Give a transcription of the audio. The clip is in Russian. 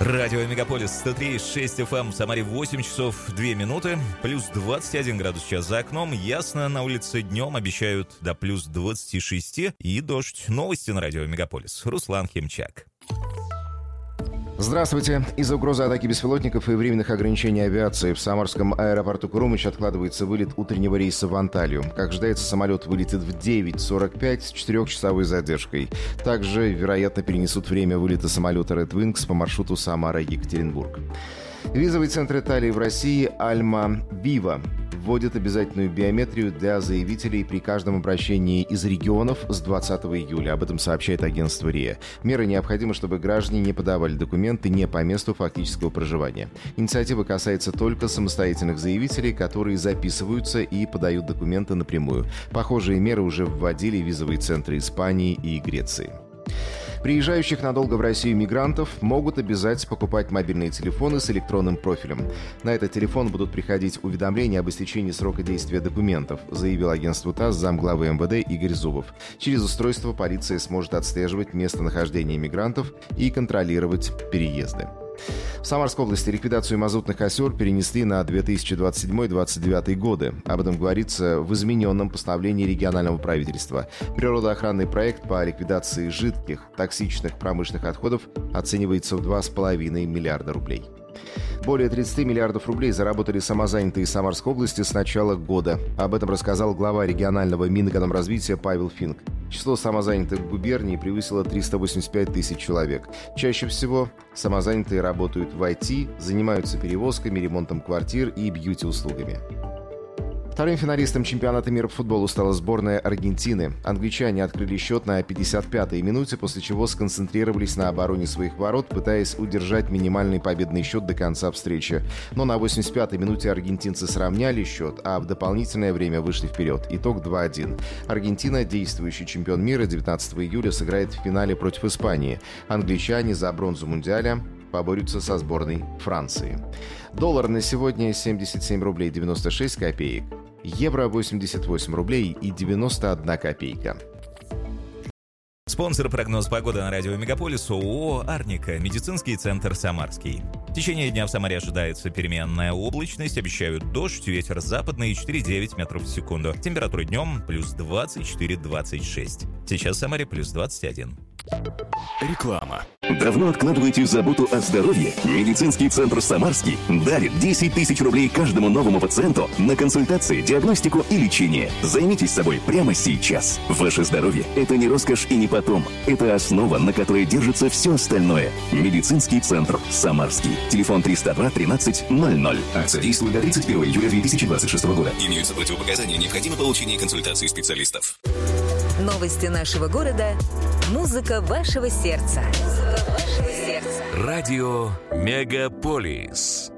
Радио Мегаполис 103,6 FM в Самаре 8 часов 2 минуты, плюс 21 градус сейчас за окном, ясно, на улице днем обещают до плюс 26 и дождь. Новости на Радио Мегаполис. Руслан Химчак. Здравствуйте. Из-за угрозы атаки беспилотников и временных ограничений авиации в самарском аэропорту Крумыч откладывается вылет утреннего рейса в Анталию. Как ожидается, самолет вылетит в 9:45 с 4-часовой задержкой. Также, вероятно, перенесут время вылета самолета Red Wings по маршруту Самара-Екатеринбург. Визовый центр Италии в России Альма Вива вводит обязательную биометрию для заявителей при каждом обращении из регионов с 20 июля. Об этом сообщает агентство РИА. Меры необходимы, чтобы граждане не подавали документы не по месту фактического проживания. Инициатива касается только самостоятельных заявителей, которые записываются и подают документы напрямую. Похожие меры уже вводили визовые центры Испании и Греции. Приезжающих надолго в Россию мигрантов могут обязать покупать мобильные телефоны с электронным профилем. На этот телефон будут приходить уведомления об истечении срока действия документов, заявил агентству ТАСС замглавы МВД Игорь Зубов. Через устройство полиция сможет отслеживать местонахождение мигрантов и контролировать переезды. В Самарской области ликвидацию мазутных озер перенесли на 2027-2029 годы. Об этом говорится в измененном постановлении регионального правительства. Природоохранный проект по ликвидации жидких, токсичных промышленных отходов оценивается в 2,5 миллиарда рублей. Более 30 миллиардов рублей заработали самозанятые Самарской области с начала года. Об этом рассказал глава регионального Минэкономразвития Павел Финк. Число самозанятых в губернии превысило 385 тысяч человек. Чаще всего самозанятые работают в IT, занимаются перевозками, ремонтом квартир и бьюти-услугами. Вторым финалистом чемпионата мира по футболу стала сборная Аргентины. Англичане открыли счет на 55-й минуте, после чего сконцентрировались на обороне своих ворот, пытаясь удержать минимальный победный счет до конца встречи. Но на 85-й минуте аргентинцы сравняли счет, а в дополнительное время вышли вперед. Итог 2-1. Аргентина, действующий чемпион мира, 19 июля сыграет в финале против Испании. Англичане за бронзу Мундиаля поборются со сборной Франции. Доллар на сегодня 77 рублей 96 копеек. Евро 88 рублей и 91 копейка. Спонсор прогноз погоды на Радио Мегаполис ООО «Арника», медицинский центр «Самарский». В течение дня в Самаре ожидается переменная облачность, обещают дождь, ветер западный 4,9 метров в секунду. Температура днем плюс 24-26. Сейчас в Самаре плюс 21. Реклама. Давно откладываете заботу о здоровье? Медицинский центр «Самарский» дарит 10 тысяч рублей каждому новому пациенту на консультации, диагностику и лечение. Займитесь собой прямо сейчас. Ваше здоровье – это не роскошь и не потом. Это основа, на которой держится все остальное. Медицинский центр «Самарский». Телефон 302 13 00. Акция действует до 31 июля 2026 года. Имеются противопоказания, необходимо получение консультации специалистов. Новости нашего города. Музыка вашего сердца. Радио Мегаполис.